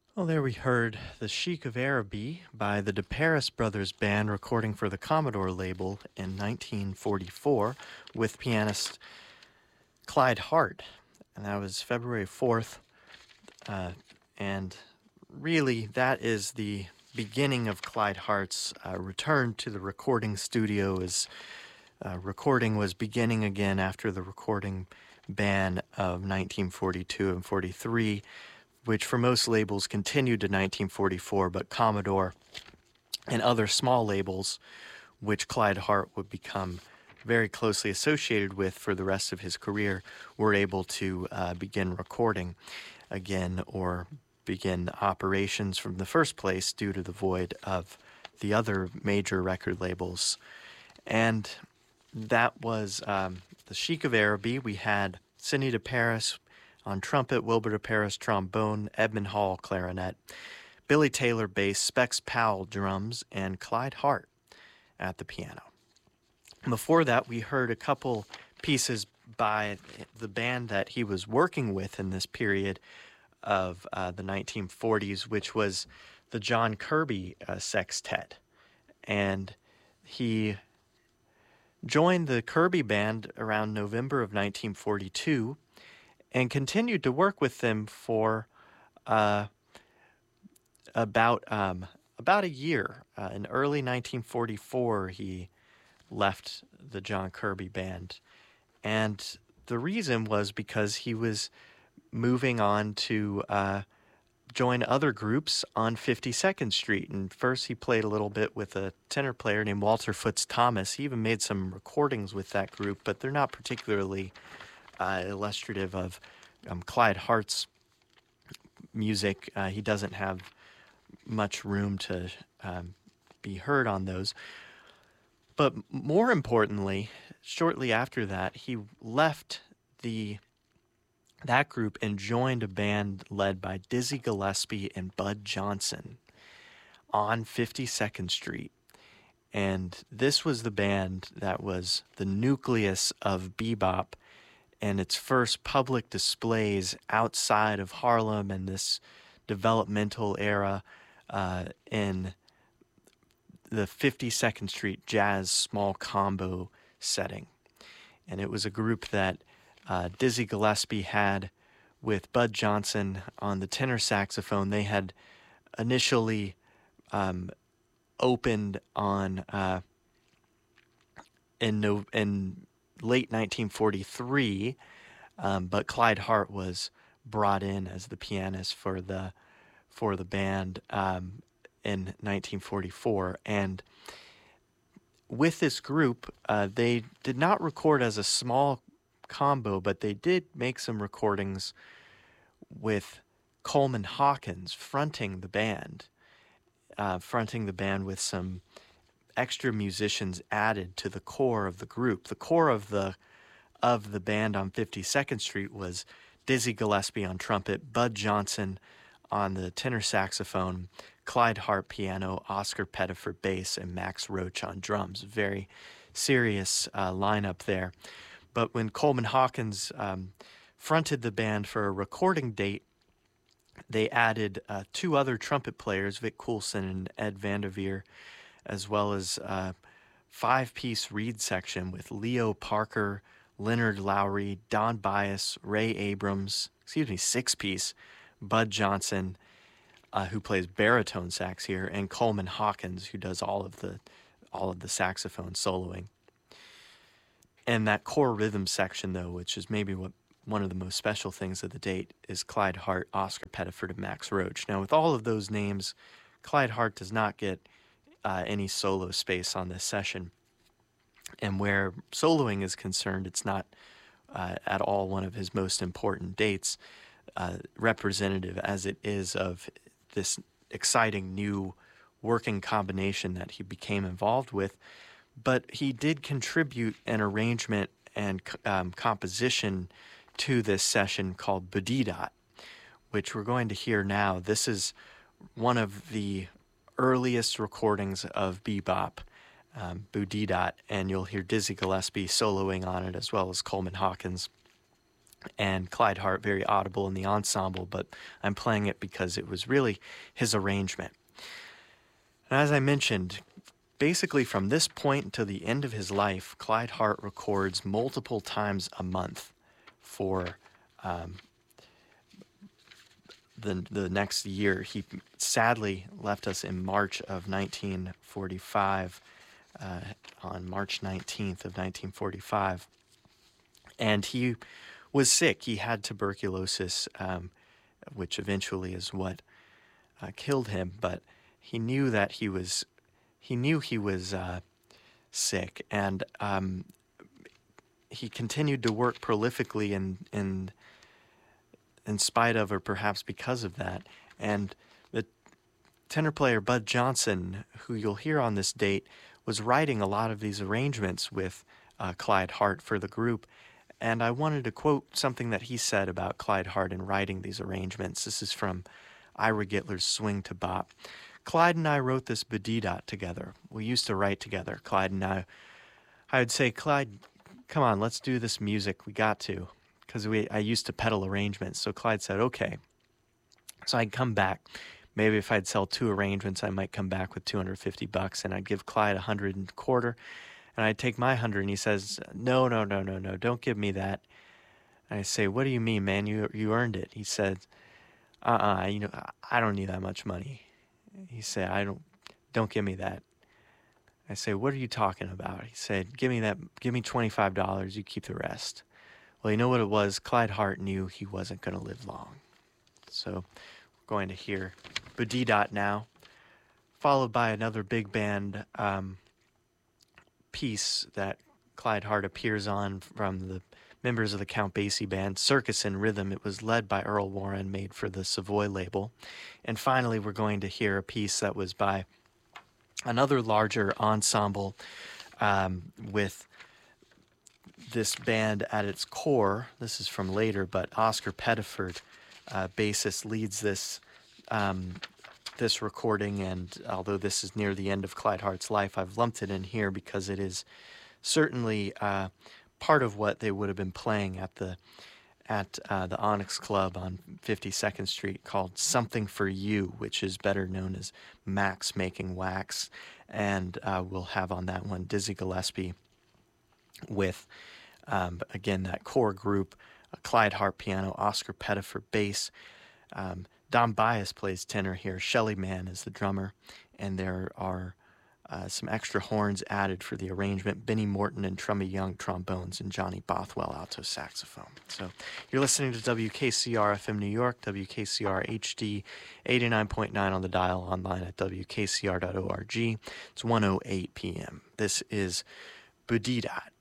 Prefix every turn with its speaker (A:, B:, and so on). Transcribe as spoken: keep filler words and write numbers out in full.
A: Well, there we heard The Sheik of Araby by the DeParis Brothers Band recording for the Commodore label in nineteen forty-four with pianist Clyde Hart. And that was February fourth. Uh, and really, that is the beginning of Clyde Hart's uh, return to the recording studio as uh, recording was beginning again after the recording ban of nineteen forty-two and forty-three, which for most labels continued to nineteen forty-four, but Commodore and other small labels, which Clyde Hart would become very closely associated with for the rest of his career, were able to uh, begin recording again or begin operations from the first place due to the void of the other major record labels. And that was um, the Sheik of Araby. We had Sidney DeParis on trumpet, Wilbur DeParis trombone, Edmund Hall clarinet, Billy Taylor bass, Specs Powell drums, and Clyde Hart at the piano. Before that, we heard a couple pieces by the band that he was working with in this period of uh, the nineteen forties, which was the John Kirby uh, Sextet. And he joined the Kirby Band around November of nineteen forty-two and continued to work with them for uh, about um, about a year. Uh, in early nineteen forty-four, he left the John Kirby Band, and the reason was because he was moving on to uh, join other groups on fifty-second Street. And first he played a little bit with a tenor player named Walter Foots Thomas. He even made some recordings with that group, but they're not particularly uh, illustrative of um, Clyde Hart's music. Uh, he doesn't have much room to um, be heard on those. But more importantly, shortly after that, he left the that group and joined a band led by Dizzy Gillespie and Bud Johnson on fifty-second Street. And this was the band that was the nucleus of bebop and its first public displays outside of Harlem and this developmental era uh, in the fifty-second Street jazz small combo setting. And it was a group that uh, Dizzy Gillespie had with Bud Johnson on the tenor saxophone. They had initially um, opened on uh, in no, in late nineteen forty-three, um, but Clyde Hart was brought in as the pianist for the for the band um, in nineteen forty-four. And with this group, uh, they did not record as a small combo, but they did make some recordings with Coleman Hawkins fronting the band, uh, fronting the band with some extra musicians added to the core of the group. The core of the of the band on fifty-second Street was Dizzy Gillespie on trumpet, Bud Johnson on the tenor saxophone, Clyde Hart piano, Oscar Pettiford bass, and Max Roach on drums. Very serious uh, lineup there. But when Coleman Hawkins um, fronted the band for a recording date, they added uh, two other trumpet players, Vic Coulson and Ed Vanderveer, as well as a five-piece reed section with Leo Parker, Leonard Lowry, Don Bias, Ray Abrams, excuse me, six-piece, Bud Johnson, uh, who plays baritone sax here, and Coleman Hawkins, who does all of the all of the saxophone soloing. And that core rhythm section, though, which is maybe what one of the most special things of the date, is Clyde Hart, Oscar Pettiford, and Max Roach. Now, with all of those names, Clyde Hart does not get uh, any solo space on this session. And where soloing is concerned, it's not uh, at all one of his most important dates, uh, representative as it is of this exciting new working combination that he became involved with. But he did contribute an arrangement and um, composition to this session called Bedidat, which we're going to hear now. This is one of the earliest recordings of bebop, um, Bedidat, and you'll hear Dizzy Gillespie soloing on it as well as Coleman Hawkins. and Clyde Hart very audible in the ensemble, but I'm playing it because it was really his arrangement. And as I mentioned, basically from this point until the end of his life, Clyde Hart records multiple times a month for um, the the next year. He sadly left us in March of nineteen forty-five, uh, on March nineteenth of nineteen forty-five, and he was sick. He had tuberculosis, um, which eventually is what uh, killed him. But he knew that he was he knew he was uh, sick, and um, he continued to work prolifically in in in spite of, or perhaps because of that. And the tenor player Bud Johnson, who you'll hear on this date, was writing a lot of these arrangements with uh, Clyde Hart for the group. And I wanted to quote something that he said about Clyde Hart in writing these arrangements. This is from Ira Gitler's Swing to Bop. Clyde and I wrote this Bedidat together. We used to write together, Clyde and I. I would say, Clyde, come on, let's do this music. We got to. Because we I used to peddle arrangements. So Clyde said, okay. So I'd come back. Maybe if I'd sell two arrangements, I might come back with two hundred fifty bucks, and I'd give Clyde a hundred and a quarter, and I'd take my hundred, and he says, no, no, no, no, no, don't give me that. And I say, what do you mean, man? You you earned it. He said, uh-uh, you know, I don't need that much money. He said, I don't, don't give me that. I say, what are you talking about? He said, give me that, give me twenty-five dollars, you keep the rest. Well, you know what it was? Clyde Hart knew he wasn't going to live long. So we're going to hear Bedidat now, followed by another big band um, piece that Clyde Hart appears on from the members of the Count Basie band, Circus in Rhythm. It was led by Earl Warren, made for the Savoy label. And finally, we're going to hear a piece that was by another larger ensemble um, with this band at its core. This is from later, but Oscar Pettiford, uh, bassist, leads this um, this recording. And although this is near the end of Clyde Hart's life, I've lumped it in here because it is certainly uh, part of what they would have been playing at the at uh, the Onyx Club on fifty-second Street, called Something for You, which is better known as Max Making Wax. And uh, we'll have on that one Dizzy Gillespie with, um, again, that core group, uh, Clyde Hart piano, Oscar Pettiford bass. Um, Don Bias plays tenor here. Shelly Mann is the drummer. And there are uh, some extra horns added for the arrangement. Benny Morton and Trummy Young trombones, and Johnny Bothwell alto saxophone. So you're listening to W K C R F M New York, W K C R H D eighty-nine point nine on the dial, online at W K C R dot org. It's one oh eight p.m. This is Bedidat.